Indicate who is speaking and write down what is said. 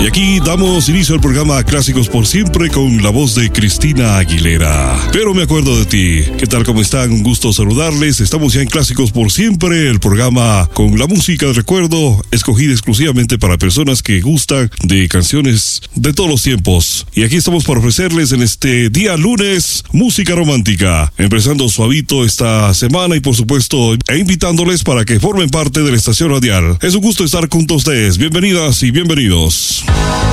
Speaker 1: Y aquí damos inicio al programa Clásicos por Siempre con la voz de Cristina Aguilera. Pero me acuerdo de ti. ¿Qué tal? ¿Cómo están? Un gusto saludarles. Estamos ya en Clásicos por Siempre, el programa con la música de recuerdo escogida exclusivamente para personas que gustan de canciones de todos los tiempos. Y aquí estamos para ofrecerles en este día lunes música romántica, empezando suavito esta semana y por supuesto invitándoles para que formen parte de la estación radial. Es un gusto estar junto a ustedes. Bienvenidas y bienvenidos.